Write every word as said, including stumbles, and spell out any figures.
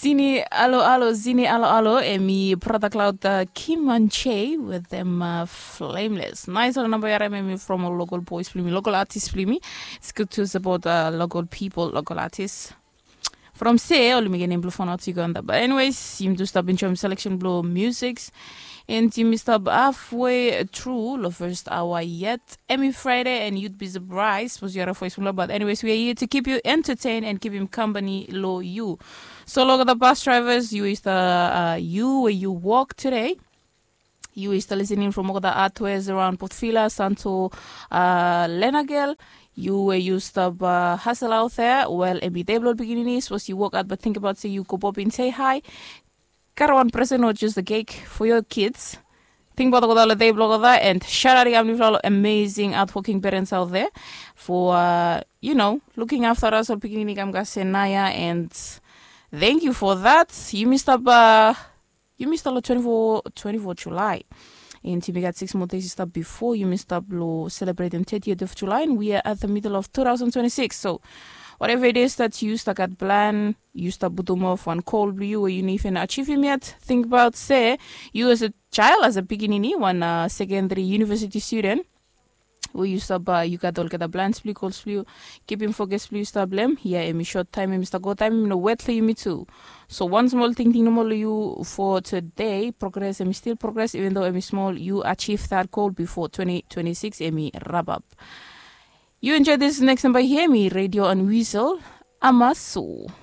Zini alo alo zini alo alo emi product cloud uh, Kim Manche with them uh, flameless. Nice on number yara me from a local boys plimi, local artists plimi. It's good to support uh, local people, local artists. From say all me get blue phone out Uganda. But anyways, you do stop in term selection blue musics. And you missed up halfway through the first hour yet. Emmy Friday and you'd be surprised was your voice from but anyways, we are here to keep you entertained and keep him company low you. So look at the bus drivers, you is the uh, you where you walk today. You is the listening from all the artwares around Port Vila, Santo uh Lenagel. You were used to uh, hustle out there. Well, every day blood beginning is was you walk out but think about say you go pop in say hi. Got one present or just a cake for your kids. Think about the day blog that and shout out to all amazing outworking parents out there for uh, you know looking after us or picking Naya and thank you for that. You missed up uh, you missed up twenty-four, twenty-four July. And we got six more days up before you missed up celebrating thirtieth of July and we are at the middle of two thousand twenty-six. So whatever it is that you stuck at plan, you stuck Butumov one call you or you need to achieve him yet. Think about say you as a child, as a beginning, one uh, secondary university student. We used to uh, you got all get a plan split call split, keep him focused please stop blame. Here in short time Mister Go time no wet for you me too. So one small thing thing normal you for today, progress and still progress even though I'm small, you achieve that goal before twenty twenty-six and wrap up. You enjoy this next number here, me Radio and Weasel Amasu.